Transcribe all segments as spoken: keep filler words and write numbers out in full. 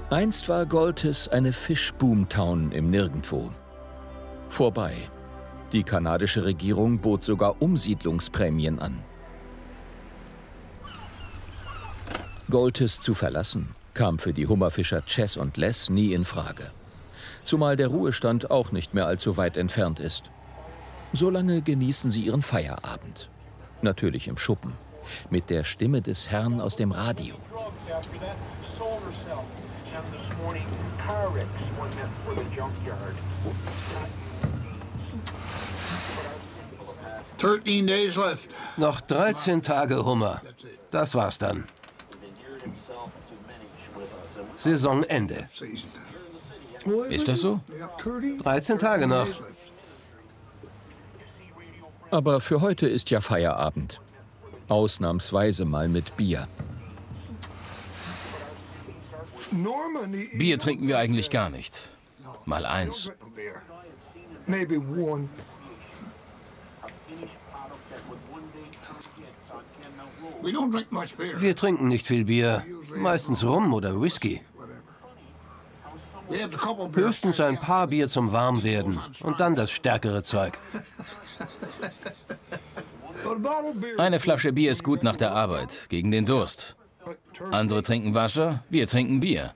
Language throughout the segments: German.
Einst war Goltis eine Fischboomtown im Nirgendwo. Vorbei. Die kanadische Regierung bot sogar Umsiedlungsprämien an. Goltis zu verlassen, kam für die Hummerfischer Chess und Les nie in Frage. Zumal der Ruhestand auch nicht mehr allzu weit entfernt ist. Solange genießen sie ihren Feierabend. Natürlich im Schuppen. Mit der Stimme des Herrn aus dem Radio. Noch dreizehn Tage Hummer. Das war's dann. Saisonende. Ist das so? dreizehn Tage noch. Aber für heute ist ja Feierabend. Ausnahmsweise mal mit Bier. Bier trinken wir eigentlich gar nicht. Mal eins. Wir trinken nicht viel Bier. Meistens Rum oder Whisky. Höchstens ein paar Bier zum Warmwerden und dann das stärkere Zeug. Eine Flasche Bier ist gut nach der Arbeit, gegen den Durst. Andere trinken Wasser, wir trinken Bier.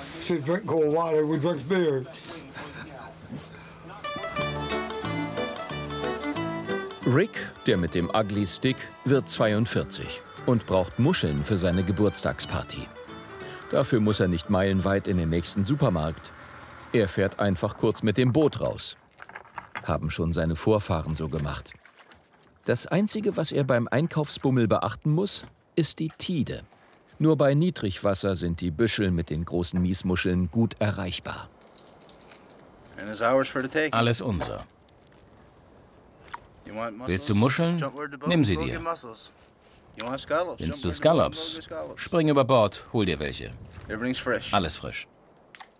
Rick, der mit dem Ugly Stick, wird zweiundvierzig und braucht Muscheln für seine Geburtstagsparty. Dafür muss er nicht meilenweit in den nächsten Supermarkt. Er fährt einfach kurz mit dem Boot raus. Haben schon seine Vorfahren so gemacht. Das Einzige, was er beim Einkaufsbummel beachten muss, ist die Tide. Nur bei Niedrigwasser sind die Büschel mit den großen Miesmuscheln gut erreichbar. Alles unser. Willst du Muscheln? Nimm sie dir. Willst du Scallops? Spring über Bord, hol dir welche. Alles frisch.